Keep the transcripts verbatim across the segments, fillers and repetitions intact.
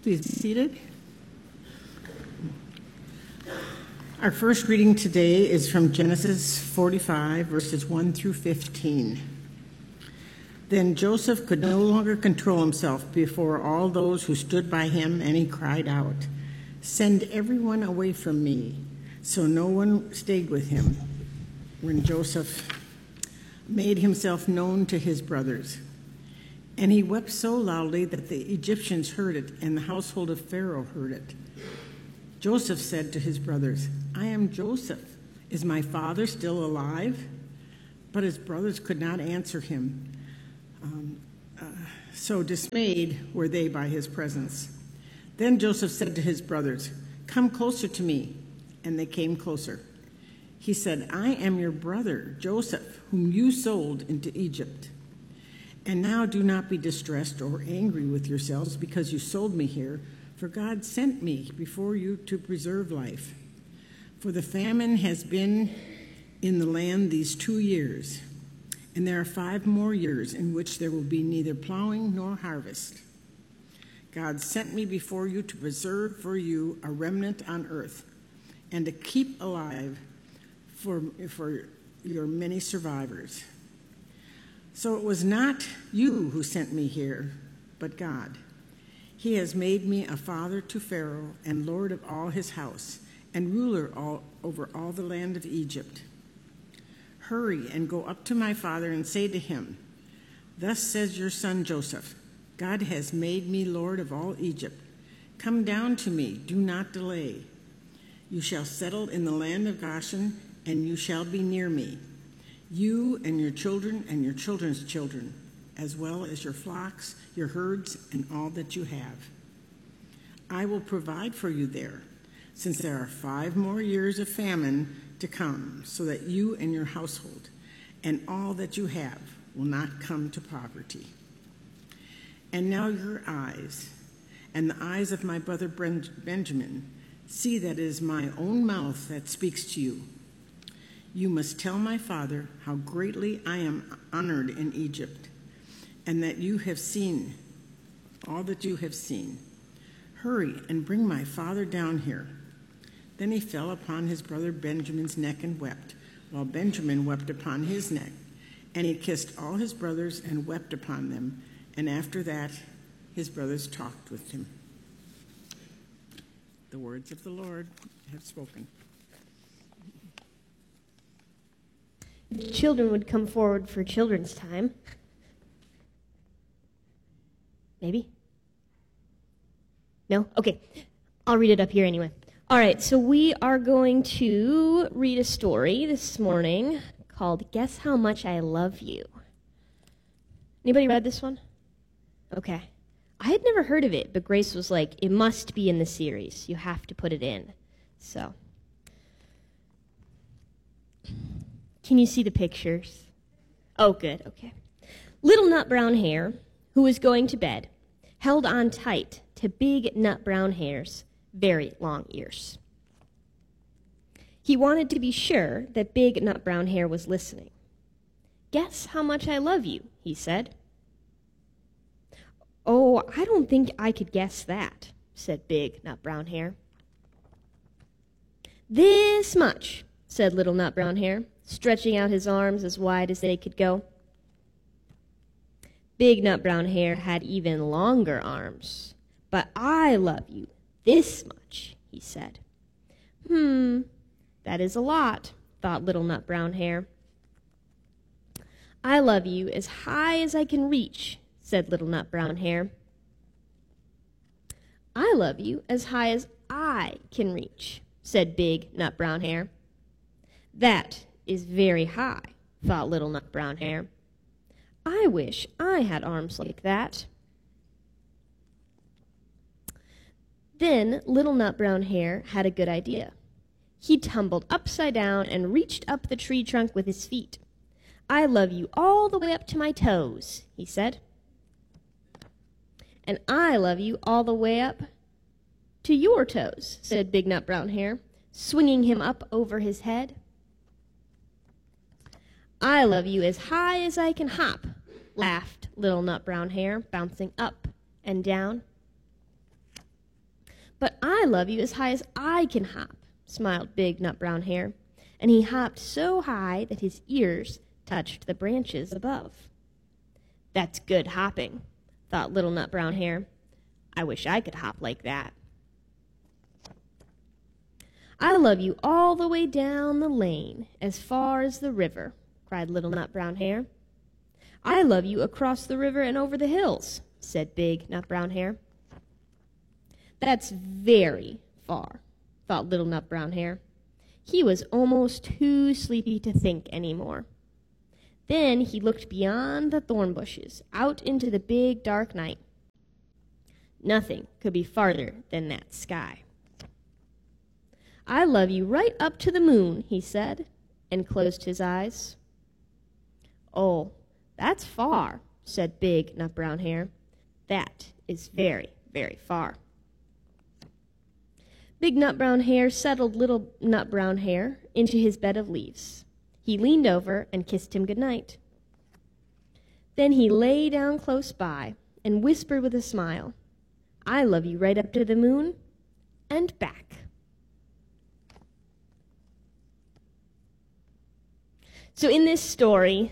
Please be seated. Our first reading today is from Genesis forty-five, verses one through fifteen. Then Joseph could no longer control himself before all those who stood by him, and he cried out, "Send everyone away from me." So no one stayed with him when Joseph made himself known to his brothers. And he wept so loudly that the Egyptians heard it, and the household of Pharaoh heard it. Joseph said to his brothers, "I am Joseph. Is my father still alive?" But his brothers could not answer him. Um, uh, so dismayed were they by his presence. Then Joseph said to his brothers, "Come closer to me." And they came closer. He said, "I am your brother, Joseph, whom you sold into Egypt. And now do not be distressed or angry with yourselves because you sold me here, for God sent me before you to preserve life. For the famine has been in the land these two years, and there are five more years in which there will be neither plowing nor harvest. God sent me before you to preserve for you a remnant on earth, and to keep alive for, for your many survivors. So it was not you who sent me here, but God. He has made me a father to Pharaoh and lord of all his house and ruler all, over all the land of Egypt. Hurry and go up to my father and say to him, 'Thus says your son Joseph, God has made me lord of all Egypt. Come down to me, do not delay. You shall settle in the land of Goshen, and you shall be near me, you and your children and your children's children, as well as your flocks, your herds, and all that you have. I will provide for you there, since there are five more years of famine to come, so that you and your household and all that you have will not come to poverty. And now your eyes and the eyes of my brother Benjamin see that it is my own mouth that speaks to you. You must tell my father how greatly I am honored in Egypt, and that you have seen all that you have seen. Hurry and bring my father down here." Then he fell upon his brother Benjamin's neck and wept, while Benjamin wept upon his neck. And he kissed all his brothers and wept upon them. And after that, his brothers talked with him. The words of the Lord have spoken. Children would come forward for children's time. Maybe? No? Okay. I'll read it up here anyway. All right, so we are going to read a story this morning called Guess How Much I Love You. Anybody read this one? Okay. I had never heard of it, but Grace was like, it must be in the series. You have to put it in. So, can you see the pictures? Oh, good, okay. Little Nut Brown Hare, who was going to bed, held on tight to Big Nut Brown Hare's very long ears. He wanted to be sure that Big Nut Brown Hare was listening. "Guess how much I love you," he said. "Oh, I don't think I could guess that," said Big Nut Brown Hare. "This much," said Little Nut Brown Hare, stretching out his arms as wide as they could go. Big Nut Brown Hare had even longer arms. "But I love you this much," he said. Hmm, that is a lot, thought Little Nut Brown Hare. "I love you as high as I can reach," said Little Nut Brown Hare. "I love you as high as I can reach," said Big Nut Brown Hare. "That is very high," thought Little Nut Brown Hare. "I wish I had arms like that." Then Little Nut Brown Hare had a good idea. He tumbled upside down and reached up the tree trunk with his feet. "I love you all the way up to my toes," he said. "And I love you all the way up to your toes," said Big Nut Brown Hare, swinging him up over his head. "I love you as high as I can hop," laughed Little Nut Brown Hare, bouncing up and down. But I love you as high as I can hop, smiled Big Nut Brown Hare, and he hopped so high that his ears touched the branches above. That's good hopping, thought Little Nut Brown Hare. I wish I could hop like that. I love you all the way down the lane, as far as the river, cried Little Nut Brown Hare. I love you across the river and over the hills, said Big Nut Brown Hare. That's very far, thought Little Nut Brown Hare. He was almost too sleepy to think any more. Then he looked beyond the thorn bushes, out into the big dark night. Nothing could be farther than that sky. I love you right up to the moon, he said, and closed his eyes. Oh, that's far, said Big Nut Brown Hare. That is very, very far. Big Nut Brown Hare settled Little Nut Brown Hare into his bed of leaves. He leaned over and kissed him good night. Then he lay down close by and whispered with a smile, I love you right up to the moon and back. So in this story,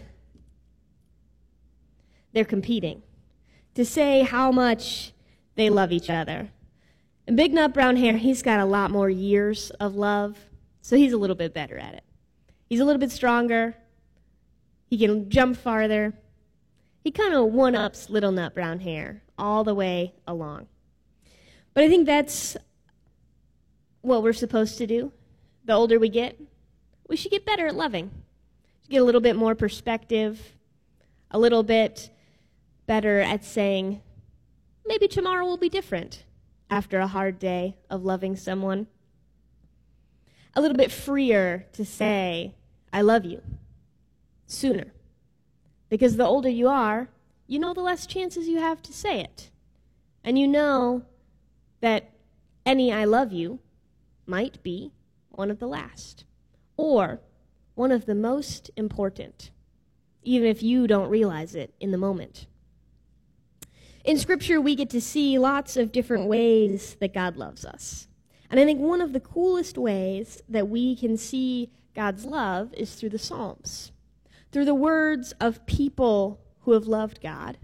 they're competing to say how much they love each other. And Big Nut Brown Hare, he's got a lot more years of love, so he's a little bit better at it. He's a little bit stronger. He can jump farther. He kind of one-ups Little Nut Brown Hare all the way along. But I think that's what we're supposed to do. The older we get, we should get better at loving. Get a little bit more perspective, a little bit better at saying, maybe tomorrow will be different after a hard day of loving someone. A little bit freer to say, I love you, sooner. Because the older you are, you know the less chances you have to say it. And you know that any I love you might be one of the last, or one of the most important, even if you don't realize it in the moment. In Scripture, we get to see lots of different ways that God loves us. And I think one of the coolest ways that we can see God's love is through the Psalms, through the words of people who have loved God,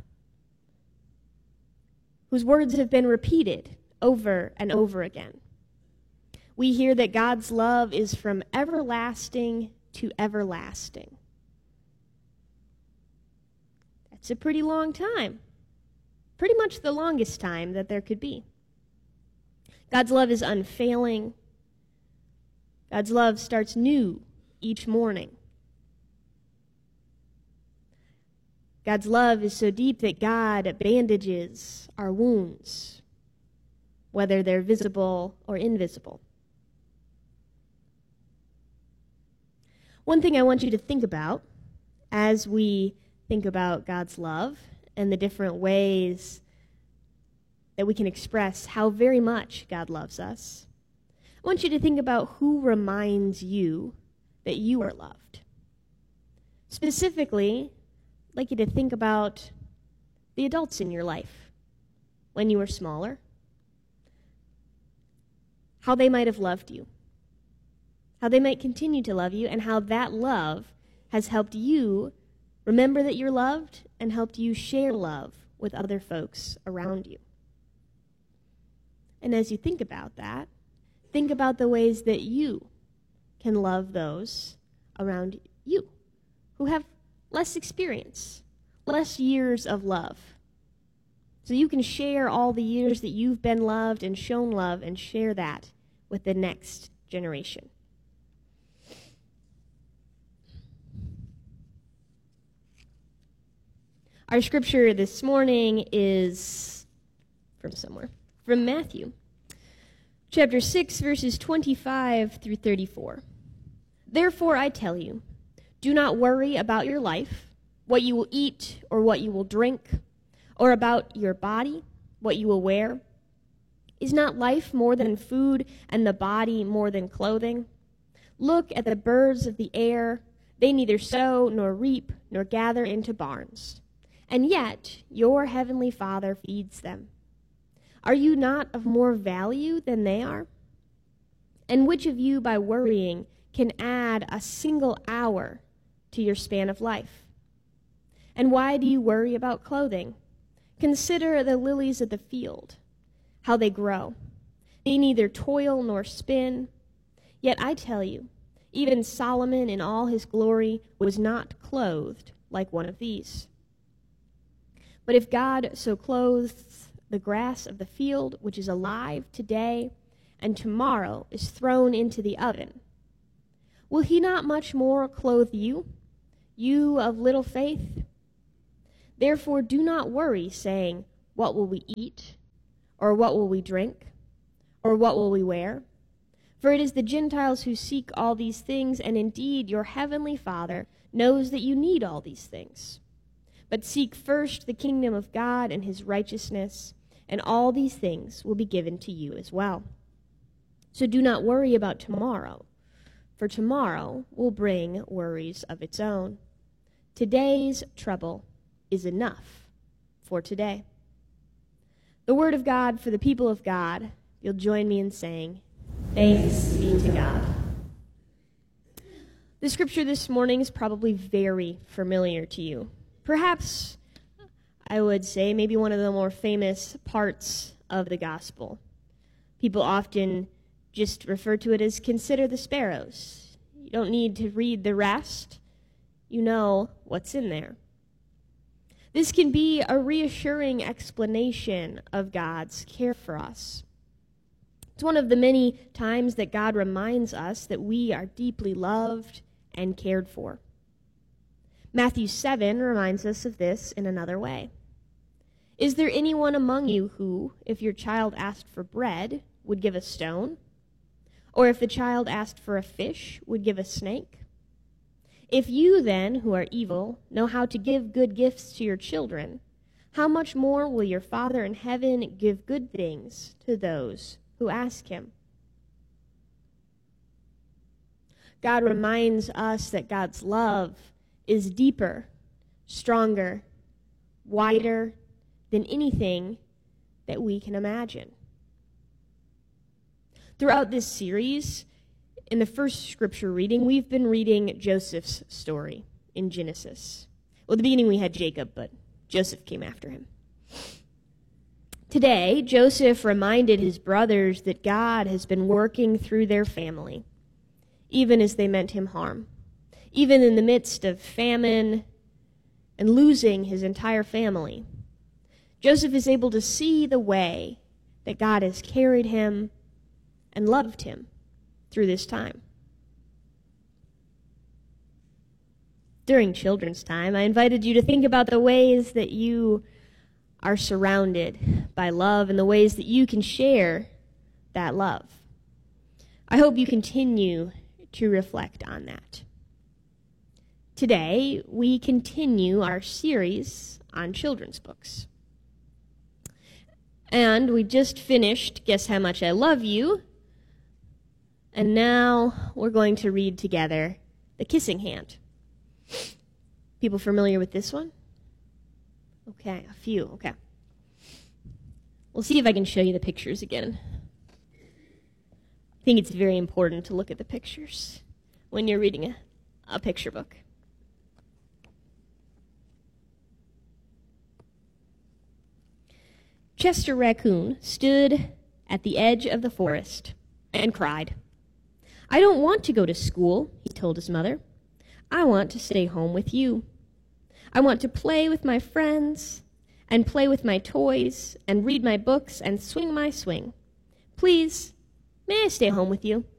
whose words have been repeated over and over again. We hear that God's love is from everlasting to everlasting. That's a pretty long time. Pretty much the longest time that there could be. God's love is unfailing. God's love starts new each morning. God's love is so deep that God bandages our wounds, whether they're visible or invisible. One thing I want you to think about as we think about God's love and the different ways that we can express how very much God loves us, I want you to think about who reminds you that you are loved. Specifically, I'd like you to think about the adults in your life when you were smaller, how they might have loved you, how they might continue to love you, and how that love has helped you remember that you're loved and helped you share love with other folks around you. And as you think about that, think about the ways that you can love those around you who have less experience, less years of love. So you can share all the years that you've been loved and shown love and share that with the next generation. Our scripture this morning is from somewhere, from Matthew, chapter six, verses twenty-five through thirty-four. Therefore I tell you, do not worry about your life, what you will eat or what you will drink, or about your body, what you will wear. Is not life more than food and the body more than clothing? Look at the birds of the air. They neither sow nor reap nor gather into barns. And yet your heavenly Father feeds them. Are you not of more value than they are? And which of you, by worrying, can add a single hour to your span of life? And why do you worry about clothing? Consider the lilies of the field, how they grow. They neither toil nor spin. Yet I tell you, even Solomon in all his glory was not clothed like one of these. But if God so clothes the grass of the field, which is alive today and tomorrow is thrown into the oven, will he not much more clothe you, you of little faith? Therefore do not worry, saying, what will we eat? Or what will we drink? Or what will we wear? For it is the Gentiles who seek all these things, and indeed your heavenly Father knows that you need all these things. But seek first the kingdom of God and his righteousness, and all these things will be given to you as well. So do not worry about tomorrow, for tomorrow will bring worries of its own. Today's trouble is enough for today. The word of God for the people of God. You'll join me in saying, thanks be to God. The scripture this morning is probably very familiar to you. Perhaps, I would say, maybe one of the more famous parts of the gospel. People often just refer to it as consider the sparrows. You don't need to read the rest. You know what's in there. This can be a reassuring explanation of God's care for us. It's one of the many times that God reminds us that we are deeply loved and cared for. Matthew seven reminds us of this in another way. Is there anyone among you who, if your child asked for bread, would give a stone? Or if the child asked for a fish, would give a snake? If you then, who are evil, know how to give good gifts to your children, how much more will your Father in heaven give good things to those who ask him? God reminds us that God's love is deeper, stronger, wider than anything that we can imagine. Throughout this series, in the first scripture reading, we've been reading Joseph's story in Genesis. Well, at the beginning we had Jacob, but Joseph came after him. Today, Joseph reminded his brothers that God has been working through their family, even as they meant him harm. Even in the midst of famine and losing his entire family, Joseph is able to see the way that God has carried him and loved him through this time. During children's time, I invited you to think about the ways that you are surrounded by love and the ways that you can share that love. I hope you continue to reflect on that. Today, we continue our series on children's books. And we just finished Guess How Much I Love You. And now we're going to read together The Kissing Hand. People familiar with this one? Okay, a few, okay. We'll see if I can show you the pictures again. I think it's very important to look at the pictures when you're reading a, a picture book. Chester Raccoon stood at the edge of the forest and cried. I don't want to go to school, he told his mother. I want to stay home with you. I want to play with my friends and play with my toys and read my books and swing my swing. Please, may I stay home with you?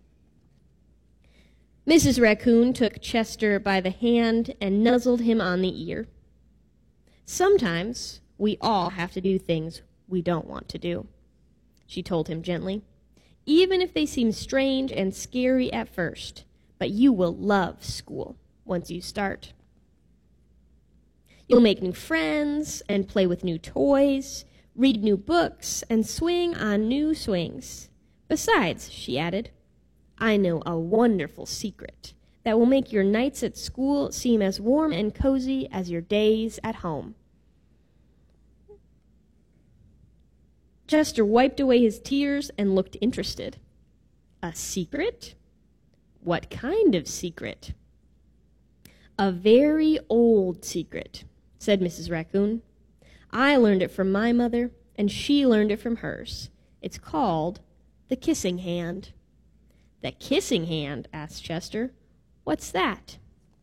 Missus Raccoon took Chester by the hand and nuzzled him on the ear. Sometimes we all have to do things we don't want to do, she told him gently, even if they seem strange and scary at first, but you will love school once you start. You'll make new friends and play with new toys, read new books, and swing on new swings. Besides, she added, I know a wonderful secret that will make your nights at school seem as warm and cozy as your days at home. Chester wiped away his tears and looked interested. A secret? What kind of secret? A very old secret, said Missus Raccoon. I learned it from my mother, and she learned it from hers. It's called the kissing hand. The kissing hand? Asked Chester. What's that?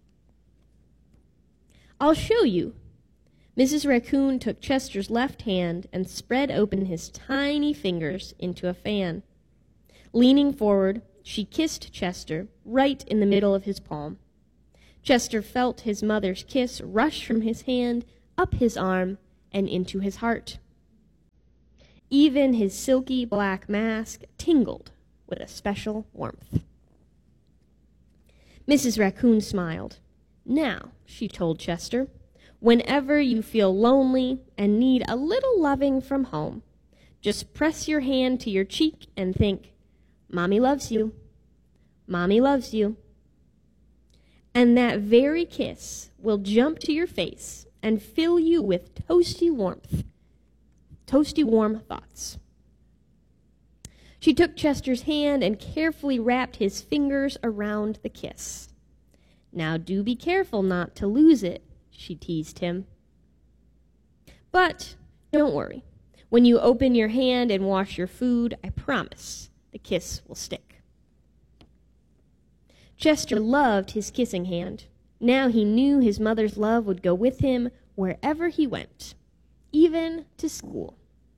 I'll show you. Missus Raccoon took Chester's left hand and spread open his tiny fingers into a fan. Leaning forward, she kissed Chester right in the middle of his palm. Chester felt his mother's kiss rush from his hand, up his arm, and into his heart. Even his silky black mask tingled with a special warmth. Missus Raccoon smiled. Now, she told Chester, whenever you feel lonely and need a little loving from home, just press your hand to your cheek and think, Mommy loves you. Mommy loves you. And that very kiss will jump to your face and fill you with toasty warmth, toasty warm thoughts. She took Chester's hand and carefully wrapped his fingers around the kiss. Now do be careful not to lose it, she teased him. But don't worry. When you open your hand and wash your food, I promise the kiss will stick. Chester loved his kissing hand. Now he knew his mother's love would go with him wherever he went, even to school.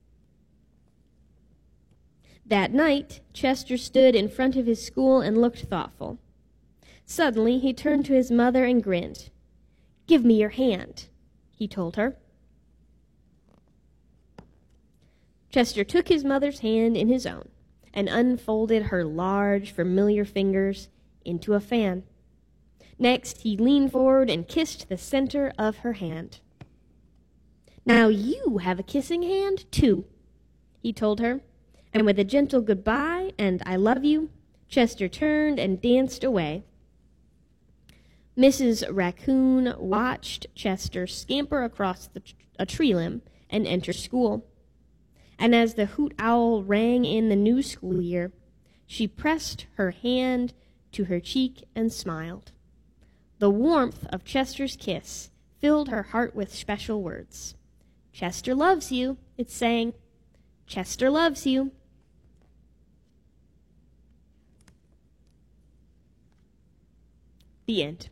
That night, Chester stood in front of his school and looked thoughtful. Suddenly, he turned to his mother and grinned. Give me your hand, he told her. Chester took his mother's hand in his own and unfolded her large, familiar fingers into a fan. Next, he leaned forward and kissed the center of her hand. Now you have a kissing hand, too, he told her. And with a gentle goodbye and I love you, Chester turned and danced away. Missus Raccoon watched Chester scamper across the, a tree limb and enter school. And as the hoot owl rang in the new school year, she pressed her hand to her cheek and smiled. The warmth of Chester's kiss filled her heart with special words. Chester loves you, it sang. Chester loves you. The end.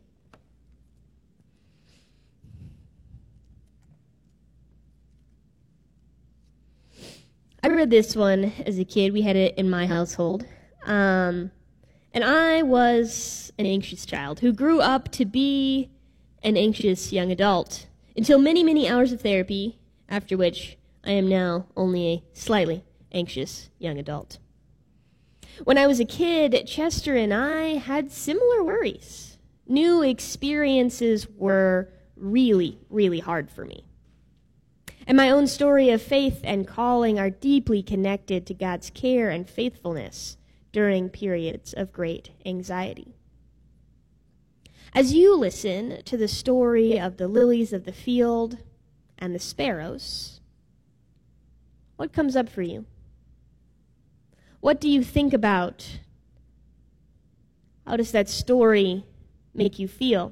I read this one as a kid. We had it in my household. Um, and I was an anxious child who grew up to be an anxious young adult until many, many hours of therapy, after which I am now only a slightly anxious young adult. When I was a kid, Chester and I had similar worries. New experiences were really, really hard for me. And my own story of faith and calling are deeply connected to God's care and faithfulness during periods of great anxiety. As you listen to the story of the lilies of the field and the sparrows, what comes up for you? What do you think about? How does that story make you feel?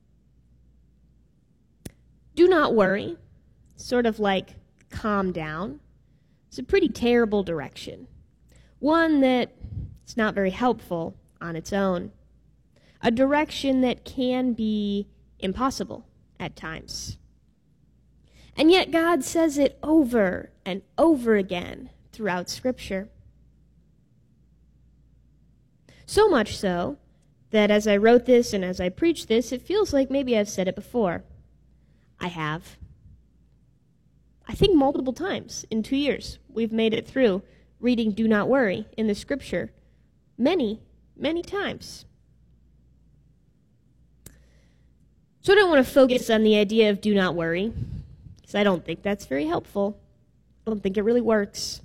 Do not worry. Sort of like calm down. It's a pretty terrible direction. One that is not very helpful on its own. A direction that can be impossible at times. And yet God says it over and over again throughout Scripture. So much so that as I wrote this and as I preach this, it feels like maybe I've said it before. I have. I think multiple times in two years we've made it through reading Do Not Worry in the Scripture. Many, many times. So I don't want to focus on the idea of do not worry, because I don't think that's very helpful. I don't think it really works.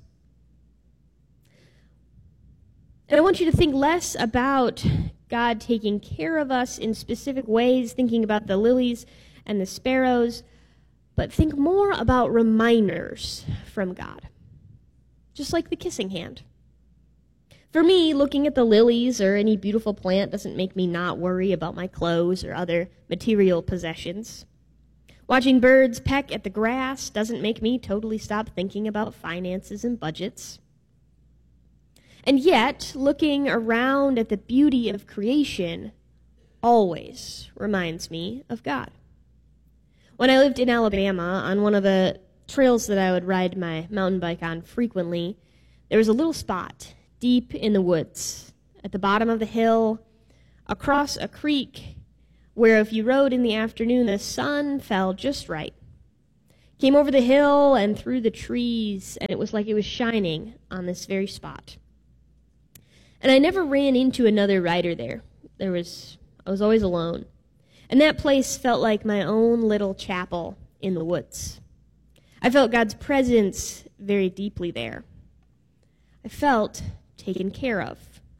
And I want you to think less about God taking care of us in specific ways, thinking about the lilies and the sparrows, but think more about reminders from God. just like the kissing hand. For me, looking at the lilies or any beautiful plant doesn't make me not worry about my clothes or other material possessions. Watching birds peck at the grass doesn't make me totally stop thinking about finances and budgets. And yet, looking around at the beauty of creation always reminds me of God. When I lived in Alabama, on one of the trails that I would ride my mountain bike on frequently, there was a little spot deep in the woods, at the bottom of the hill, across a creek, where if you rode in the afternoon, the sun fell just right. Came over the hill and through the trees, and it was like it was shining on this very spot. And I never ran into another rider there. There was, I was always alone. And that place felt like my own little chapel in the woods. I felt God's presence very deeply there. I felt taken care of.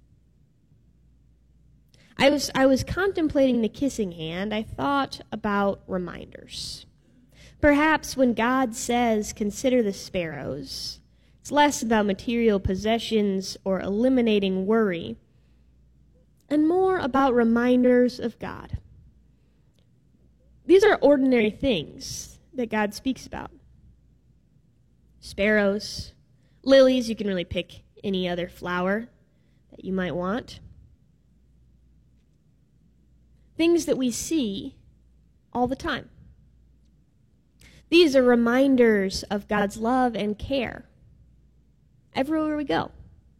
I was, I was contemplating the kissing hand. I thought about reminders. Perhaps when God says, consider the sparrows, it's less about material possessions or eliminating worry, and more about reminders of God. These are ordinary things that God speaks about. Sparrows, lilies, you can really pick any other flower that you might want. Things that we see all the time. These are reminders of God's love and care everywhere we go.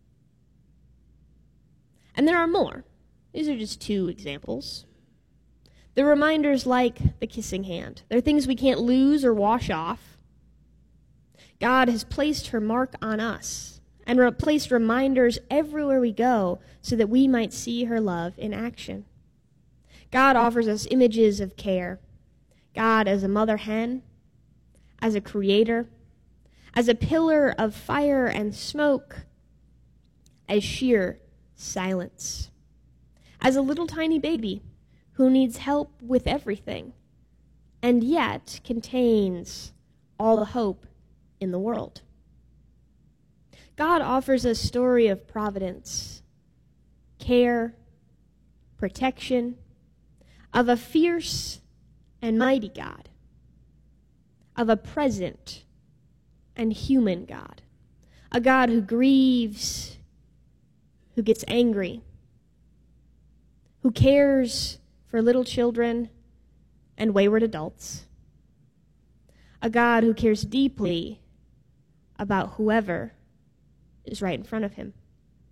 And there are more. These are just two examples. They're reminders like the kissing hand. They're things we can't lose or wash off. God has placed her mark on us and re- placed reminders everywhere we go so that we might see her love in action. God offers us images of care. God as a mother hen, as a creator, as a pillar of fire and smoke, as sheer silence, as a little tiny baby who needs help with everything, and yet contains all the hope in the world. God offers a story of providence, care, protection, of a fierce and mighty God, of a present and human God, a God who grieves, who gets angry, who cares for little children and wayward adults, a God who cares deeply about whoever is right in front of him.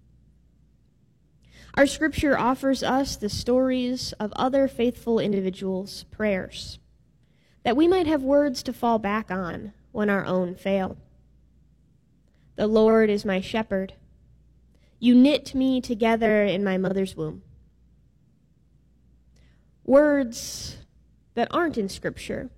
Our scripture offers us the stories of other faithful individuals' prayers, that we might have words to fall back on when our own fail. The Lord is my shepherd. You knit me together in my mother's womb. Words that aren't in Scripture,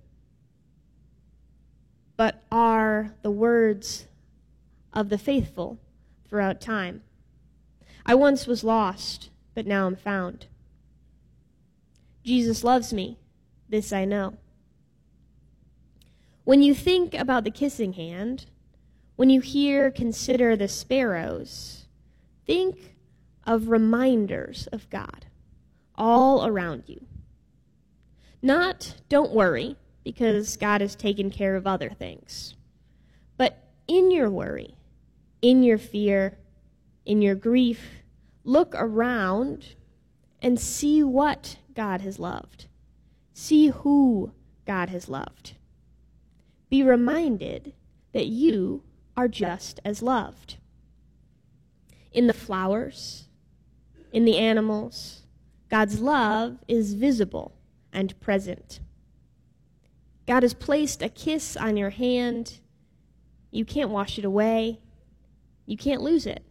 but are the words of the faithful throughout time. I once was lost, but now am found. Jesus loves me, this I know. When you think about the kissing hand, when you hear consider the sparrows, think of reminders of God all around you. Not, don't worry, because God has taken care of other things. But in your worry, in your fear, in your grief, look around and see what God has loved. See who God has loved. Be reminded that you are just as loved. In the flowers, in the animals, God's love is visible and present. God has placed a kiss on your hand. You can't wash it away. You can't lose it.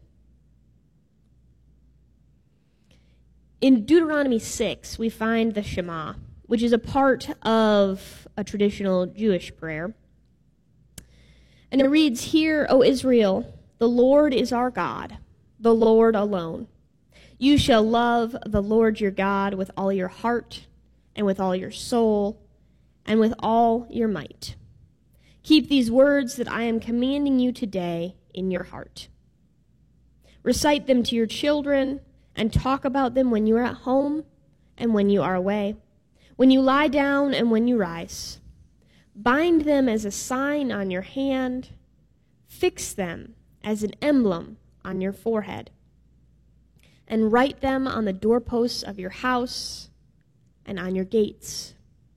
In Deuteronomy six, we find the Shema, which is a part of a traditional Jewish prayer. And it reads, "Hear, O Israel, the Lord is our God, the Lord alone. You shall love the Lord your God with all your heart and with all your soul and with all your might. Keep these words that I am commanding you today in your heart. Recite them to your children and talk about them when you are at home and when you are away, when you lie down and when you rise. Bind them as a sign on your hand. Fix them as an emblem on your forehead. And write them on the doorposts of your house and on your gates.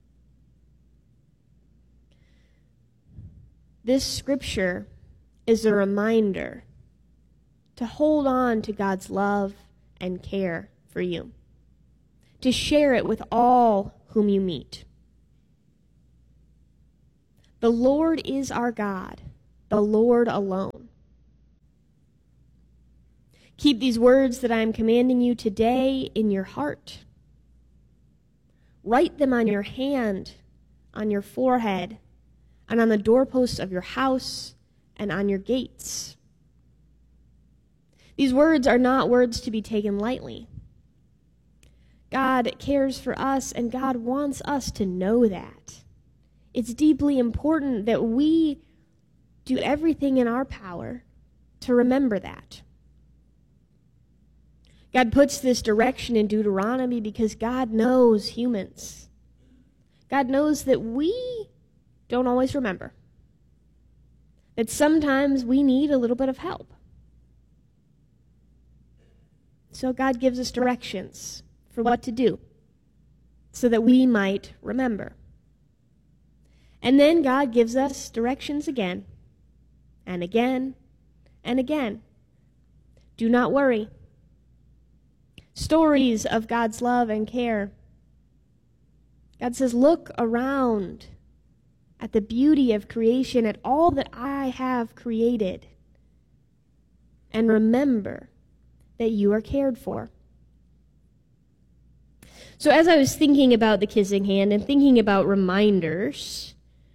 This scripture is a reminder to hold on to God's love and care for you, to share it with all whom you meet. The Lord is our God, the Lord alone. Keep these words that I am commanding you today in your heart. Write them on your hand, on your forehead, and on the doorposts of your house and on your gates. These words are not words to be taken lightly. God cares for us, and God wants us to know that. It's deeply important that we do everything in our power to remember that. God puts this direction in Deuteronomy because God knows humans. God knows that we don't always remember. That sometimes we need a little bit of help. So God gives us directions for what to do so that we might remember. And then God gives us directions again and again and again. Do not worry. Stories of God's love and care. God says, look around at the beauty of creation, at all that I have created, and remember that you are cared for. So as I was thinking about the kissing hand and thinking about reminders,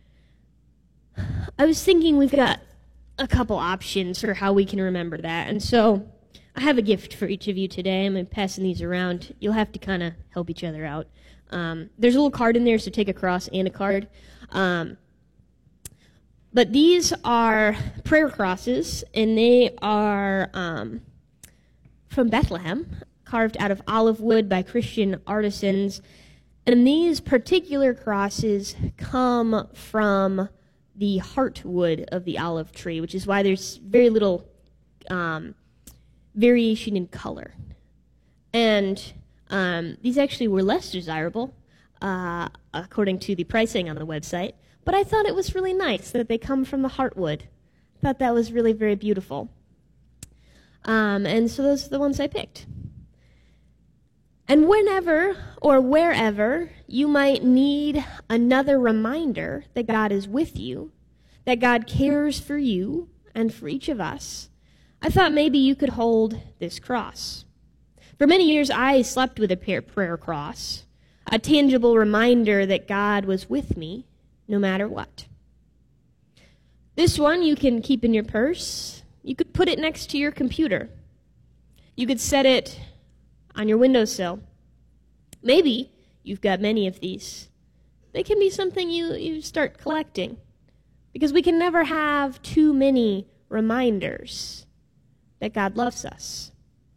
I was thinking we've got a couple options for how we can remember that. And so I have a gift for each of you today. I'm passing these around. You'll have to kind of help each other out. Um, there's a little card in there, so take a cross and a card. Um, but these are prayer crosses, and they are um, from Bethlehem, carved out of olive wood by Christian artisans. And these particular crosses come from the heartwood of the olive tree, which is why there's very little um, variation in color. And um, these actually were less desirable, uh, according to the pricing on the website. But I thought it was really nice that they come from the heartwood. I thought that was really very beautiful. Um, and so those are the ones I picked. And whenever or wherever you might need another reminder that God is with you, that God cares for you and for each of us, I thought maybe you could hold this cross. For many years, I slept with a prayer cross, a tangible reminder that God was with me no matter what. This one you can keep in your purse. You could put it next to your computer. You could set it on your windowsill. Maybe you've got many of these. They can be something you, you start collecting, because we can never have too many reminders that God loves us.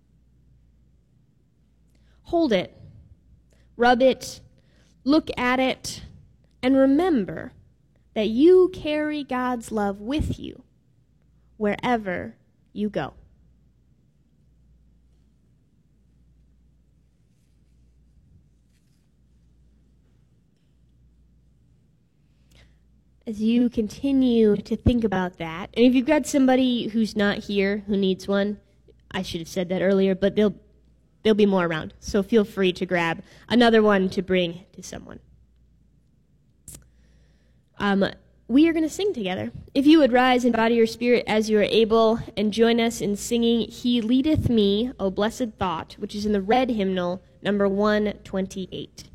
Hold it, rub it, look at it, and remember that you carry God's love with you wherever you go. As you continue to think about that, and if you've got somebody who's not here who needs one, I should have said that earlier, but they'll there'll be more around, so feel free to grab another one to bring to someone. Um, we are going to sing together. If you would rise in body or spirit as you are able and join us in singing He Leadeth Me, O Blessed Thought, which is in the red hymnal, number one twenty-eight.